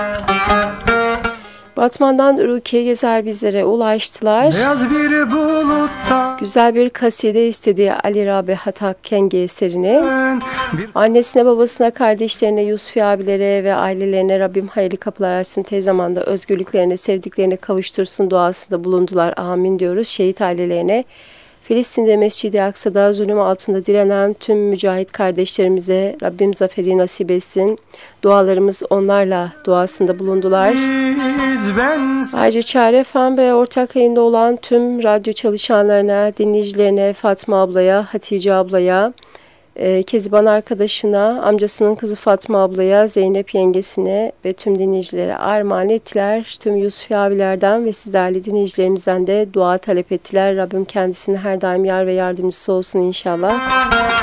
Batman'dan Rukiye Gezer bizlere ulaştılar. Güzel bir kaside istediği Ali Rabi Hatak Kengi eserini. Annesine, babasına, kardeşlerine, Yusufi abilere ve ailelerine Rabbim hayırlı kapılar açsın. Tez zamanda özgürlüklerine, sevdiklerine kavuştursun duasında bulundular. Amin diyoruz. Şehit ailelerine, Filistin'de Mescid-i Aksa'da zulüm altında direnen tüm mücahit kardeşlerimize Rabbim zaferi nasip etsin. Dualarımız onlarla duasında bulundular. Ayrıca Çare Fen ve ortak yayında olan tüm radyo çalışanlarına, dinleyicilerine, Fatma ablaya, Hatice ablaya, Keziban arkadaşına, amcasının kızı Fatma ablaya, Zeynep yengesine ve tüm dinleyicilere armağan ettiler. Tüm Yusufi abilerden ve siz değerli dinleyicilerimizden de dua talep ettiler. Rabbim kendisine her daim yar ve yardımcısı olsun inşallah.